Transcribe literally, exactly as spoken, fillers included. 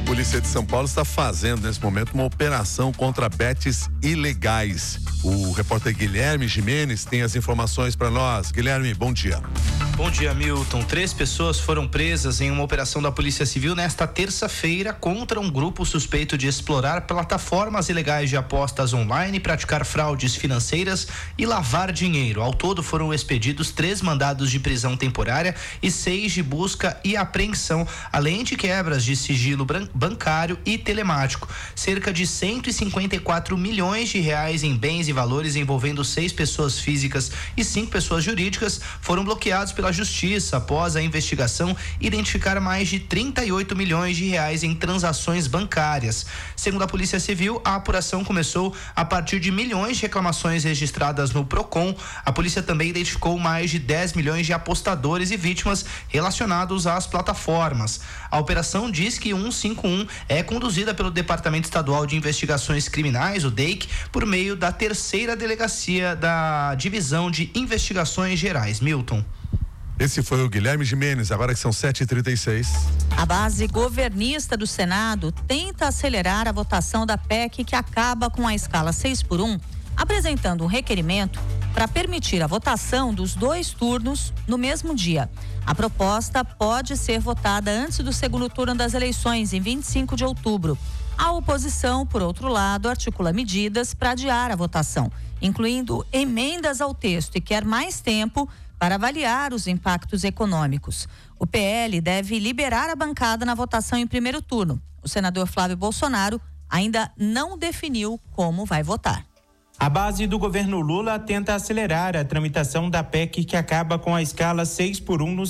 Polícia de São Paulo está fazendo nesse momento uma operação contra bets ilegais. O repórter Guilherme Gimenez tem as informações para nós. Guilherme, bom dia. Bom dia, Milton. Três pessoas foram presas em uma operação da Polícia Civil nesta terça-feira contra um grupo suspeito de explorar plataformas ilegais de apostas online, praticar fraudes financeiras e lavar dinheiro. Ao todo foram expedidos três mandados de prisão temporária e seis de busca e apreensão, além de quebras de sigilo bancário e telemático. Cerca de cento e cinquenta e quatro milhões de reais em bens e valores envolvendo seis pessoas físicas e cinco pessoas jurídicas foram bloqueados pela Justiça após a investigação identificar mais de trinta e oito milhões de reais em transações bancárias. Segundo a Polícia Civil, a apuração começou a partir de milhões de reclamações registradas no Procon. A polícia também identificou mais de dez milhões de apostadores e vítimas relacionados às plataformas. A operação diz que cento e cinquenta e um é conduzida pelo Departamento Estadual de Investigações Criminais, o D E I C, por meio da terceira delegacia da Divisão de Investigações Gerais. Milton. Esse foi o Guilherme Gimenez, agora que são sete e trinta e seis. A base governista do Senado tenta acelerar a votação da P E C que acaba com a escala seis por um, apresentando um requerimento para permitir a votação dos dois turnos no mesmo dia. A proposta pode ser votada antes do segundo turno das eleições, em vinte e cinco de outubro. A oposição, por outro lado, articula medidas para adiar a votação, incluindo emendas ao texto, e quer mais tempo para avaliar os impactos econômicos. O P L deve liberar a bancada na votação em primeiro turno. O senador Flávio Bolsonaro ainda não definiu como vai votar. A base do governo Lula tenta acelerar a tramitação da P E C que acaba com a escala seis por um no